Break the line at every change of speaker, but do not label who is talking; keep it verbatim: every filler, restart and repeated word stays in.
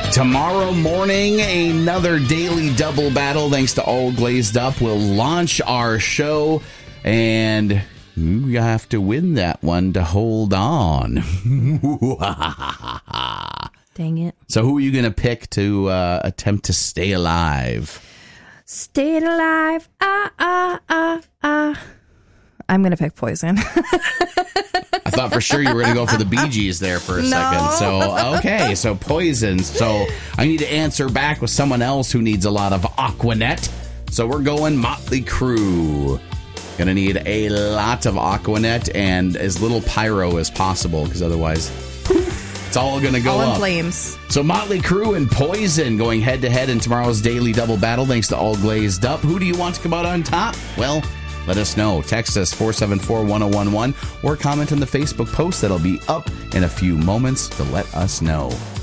Tomorrow morning, another daily double battle. Thanks to All Glazed Up, we'll launch our show, and you have to win that one to hold on.
Dang it.
So who are you going to pick to uh, attempt to stay alive?
Stay alive. Ah, ah, ah, ah. I'm going to pick Poison.
I thought for sure you were going to go for the Bee Gees there for a
No.
second. So, okay, so Poison. So I need to answer back with someone else who needs a lot of Aquanet. So we're going Motley Crue. Going to need a lot of Aquanet and as little pyro as possible, because otherwise it's all going to go
All in
up.
flames.
So Motley Crue and Poison going head-to-head in tomorrow's Daily Double Battle, thanks to All Glazed Up. Who do you want to come out on top? Well, let us know. Text us four seven four, one oh one one or comment on the Facebook post that'll be up in a few moments to let us know.